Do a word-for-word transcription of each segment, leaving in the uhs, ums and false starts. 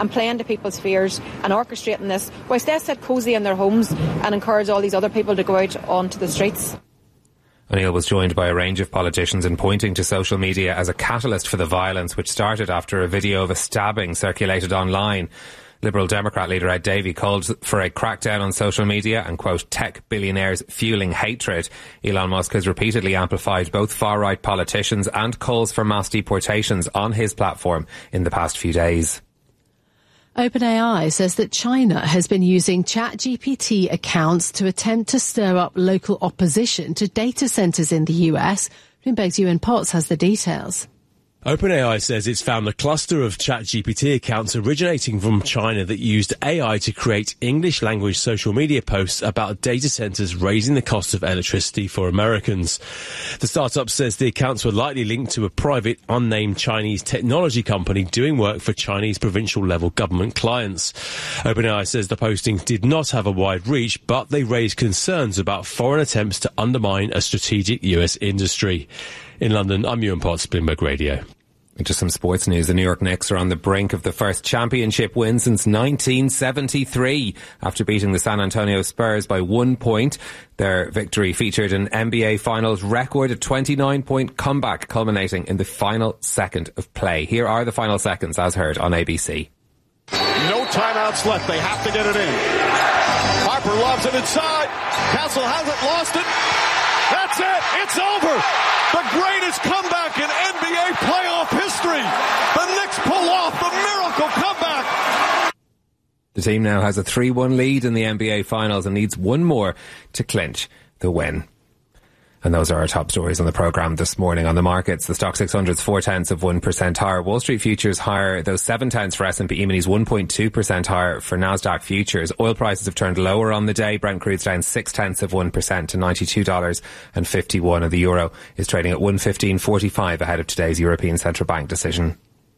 and playing to people's fears and orchestrating this, whilst they sit cosy in their homes and encourage all these other people to go out onto the streets. O'Neill was joined by a range of politicians in pointing to social media as a catalyst for the violence, which started after a video of a stabbing circulated online. Liberal Democrat leader Ed Davey called for a crackdown on social media and, quote, tech billionaires fueling hatred. Elon Musk has repeatedly amplified both far-right politicians and calls for mass deportations on his platform in the past few days. OpenAI says that China has been using ChatGPT accounts to attempt to stir up local opposition to data centres in the U S. Bloomberg's Ewan Potts has the details. OpenAI says it's found a cluster of ChatGPT accounts originating from China that used A I to create English-language social media posts about data centres raising the cost of electricity for Americans. The startup says the accounts were likely linked to a private, unnamed Chinese technology company doing work for Chinese provincial-level government clients. OpenAI says the postings did not have a wide reach, but they raised concerns about foreign attempts to undermine a strategic U S industry. In London, I'm Ewan Potts, Bloomberg Radio. Just some sports news. The New York Knicks are on the brink of the first championship win since nineteen seventy-three. After beating the San Antonio Spurs by one point, their victory featured an N B A Finals record, a twenty-nine point comeback culminating in the final second of play. Here are the final seconds as heard on A B C. No timeouts left. They have to get it in. Harper lobs it inside. Castle hasn't lost it. That's it. It's over. The greatest comeback in N B A playoff history. The Knicks pull off the miracle comeback. The team now has a three one lead in the N B A Finals and needs one more to clinch the win. And those are our top stories on the programme this morning. On the markets, the Stock six hundred's four tenths of one percent higher. Wall Street futures higher, though seven tenths for S and P E-minis, one point two percent higher for Nasdaq futures. Oil prices have turned lower on the day. Brent crude's down six tenths of one percent to ninety-two dollars and fifty-one. And the euro is trading at one fifteen forty-five ahead of today's European Central Bank decision.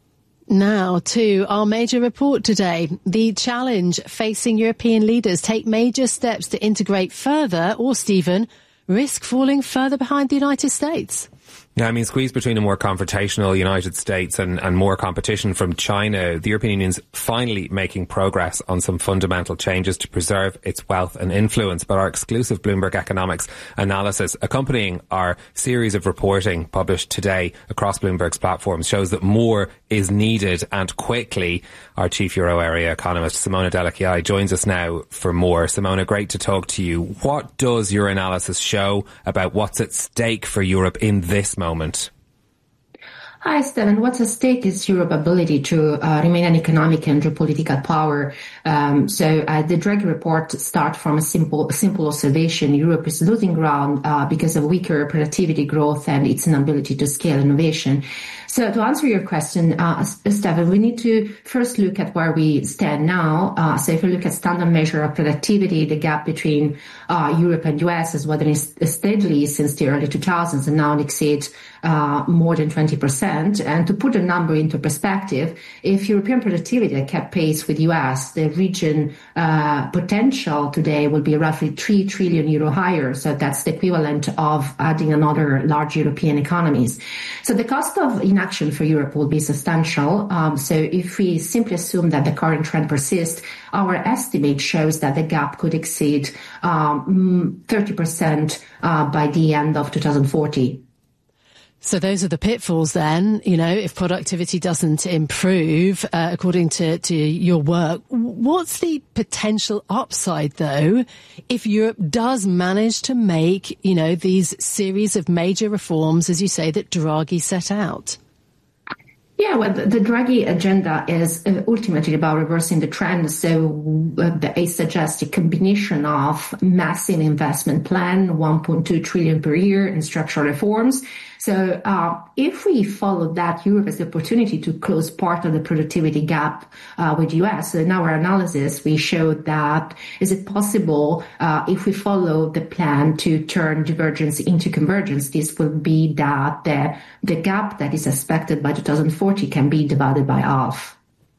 Now to our major report today. The challenge facing European leaders: take major steps to integrate further, or, Stephen, risk falling further behind the United States. Yeah, I mean, squeezed between a more confrontational United States and, and more competition from China, the European Union's finally making progress on some fundamental changes to preserve its wealth and influence. But our exclusive Bloomberg Economics analysis accompanying our series of reporting published today across Bloomberg's platforms shows that more is needed, and quickly. Our chief euro area economist, Simona Delachiai, joins us now for more. Simona, great to talk to you. What does your analysis show about what's at stake for Europe in this moment? Hi, Stephen. What's at stake is Europe's ability to uh, remain an economic and geopolitical power. Um, so uh, the Draghi report starts from a simple, simple observation. Europe is losing ground uh, because of weaker productivity growth and its inability to scale innovation. So to answer your question, uh, Stephen, we need to first look at where we stand now. Uh, so if we look at standard measure of productivity, the gap between uh, Europe and U S has widened steadily since the early two thousands and now exceeds uh, more than twenty percent. And to put the number into perspective, if European productivity had kept pace with U S, the region uh, potential today will be roughly three trillion euro higher. So that's the equivalent of adding another large European economies. So the cost of inaction for Europe will be substantial. Um, so if we simply assume that the current trend persists, our estimate shows that the gap could exceed um, thirty percent uh, by the end of two thousand forty. So those are the pitfalls then, you know, if productivity doesn't improve, uh, according to, to your work. What's the potential upside, though, if Europe does manage to make, you know, these series of major reforms, as you say, that Draghi set out? Yeah, well, the, the Draghi agenda is uh, ultimately about reversing the trend. So uh, it suggests a combination of massive investment plan, one point two trillion per year in structural reforms. So uh, if we follow that, Europe has the opportunity to close part of the productivity gap uh, with U S. So in our analysis, we showed that is it possible uh, if we follow the plan to turn divergence into convergence, this will be that the, the gap that is expected by two thousand forty can be divided by half.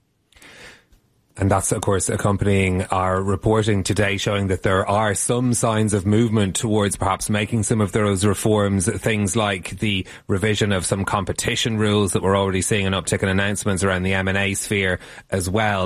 And that's, of course, accompanying our reporting today, showing that there are some signs of movement towards perhaps making some of those reforms, things like the revision of some competition rules that we're already seeing an uptick in announcements around the M and A sphere as well.